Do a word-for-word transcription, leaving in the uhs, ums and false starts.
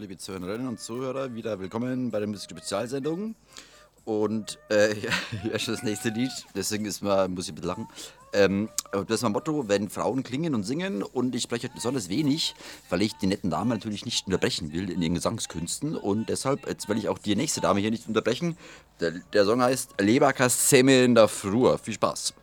liebe Zuhörerinnen und Zuhörer, wieder willkommen bei der Musikspezialsendung. Und äh, ja, hier ist schon das nächste Lied, deswegen ist mal, muss ich ein bisschen lachen. Ähm, aber das ist mein Motto, wenn Frauen klingen und singen, und ich spreche heute besonders wenig, weil ich die netten Damen natürlich nicht unterbrechen will in ihren Gesangskünsten, und deshalb jetzt will ich auch die nächste Dame hier nicht unterbrechen. Der, der Song heißt Leberkassemme in der Früh. Viel Spaß.